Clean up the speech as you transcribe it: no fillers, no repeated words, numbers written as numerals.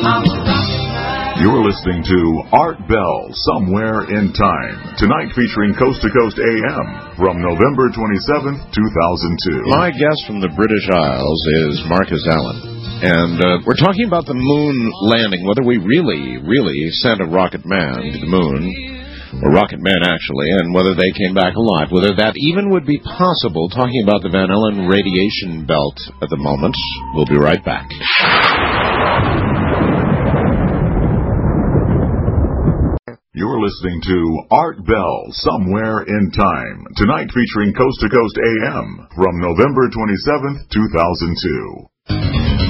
You're listening to Art Bell, Somewhere in Time. Tonight featuring Coast to Coast AM from November 27th, 2002. My guest from the British Isles is Marcus Allen. And we're talking about the moon landing, whether we really sent a rocket man to the moon, or rocket men actually, and whether they came back alive, whether that even would be possible, talking about the Van Allen radiation belt at the moment. We'll be right back. You're listening to Art Bell, Somewhere in Time. Tonight featuring Coast to Coast AM from November 27th, 2002.